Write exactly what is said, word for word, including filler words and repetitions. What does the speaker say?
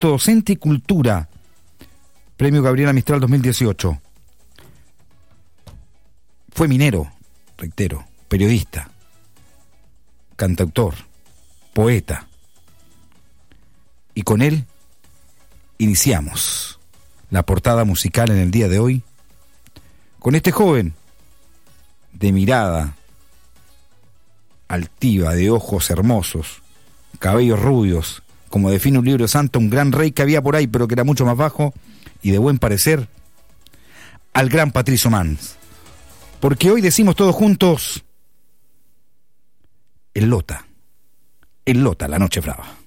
Proyecto Docente y Cultura. Premio Gabriela Mistral dos mil dieciocho. Fue minero, reitero, periodista, cantautor, poeta. Y con él iniciamos la portada musical en el día de hoy con este joven de mirada altiva, de ojos hermosos, cabellos rubios, como define un libro santo, un gran rey que había por ahí, pero que era mucho más bajo y de buen parecer, al gran Patricio Mans. Porque hoy decimos todos juntos, el Lota, el Lota, la noche brava.